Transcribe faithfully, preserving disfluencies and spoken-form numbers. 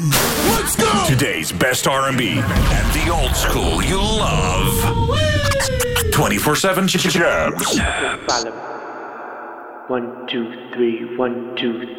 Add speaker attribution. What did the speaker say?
Speaker 1: Let's go! Today's best R and B and the old school you love. twenty-four seven Jabs.
Speaker 2: One, two, three, one, two,